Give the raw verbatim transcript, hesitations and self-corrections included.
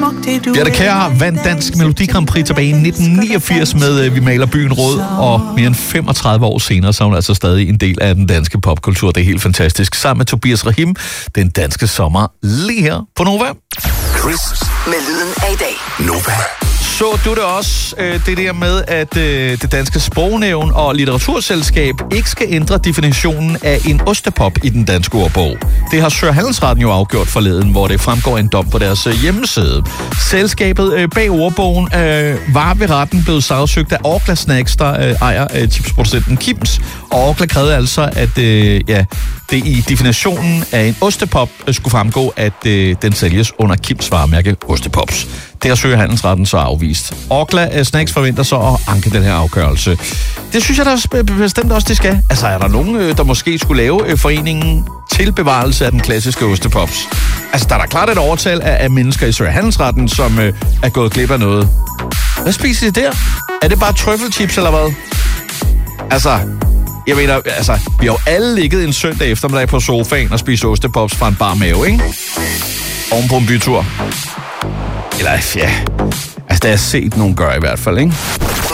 Birthe Kjær vandt Dansk Melodi Grand Prix tilbage i nitten niogfirs med Vi maler byen rød, og mere end femogtredive år senere, så er hun altså stadig en del af den danske popkultur. Det er helt fantastisk. Sammen med Tobias Rahim, den danske sommer, lige her på Nova. Chris med lyden af i dag. Nova. Så du det også, øh, det der med, at øh, det danske sprognævn og litteraturselskab ikke skal ændre definitionen af en ostepop i den danske ordbog. Det har Sør Handelsretten jo afgjort forleden, hvor det fremgår en dom på deres øh, hjemmeside. Selskabet øh, bag ordbogen øh, var ved retten blevet sagsøgt af Orkla Snacks, der øh, ejer øh, chipsproducenten Kims. Og Orkla krævede altså, at øh, ja, det i definitionen af en ostepop øh, skulle fremgå, at øh, den sælges under Kims varemærke Ostepops. Det har Sør Handelsretten så afvist. Orkla Snacks forventer så at anke den her afgørelse. Det synes jeg da bestemt også, det skal. Altså, er der nogen, der måske skulle lave foreningen til bevarelse af den klassiske ostepops? Altså, der er da klart et overtal af mennesker i Sør Handelsretten, som er gået glip af noget. Hvad spiser de der? Er det bare trøffelchips, eller hvad? Altså, jeg mener, altså, vi har jo alle ligget en søndag eftermiddag på sofaen og spist ostepops fra en bar mave, ikke? Oven på en bytur. Eller ja, altså det har jeg set nogen gøre i hvert fald, ikke?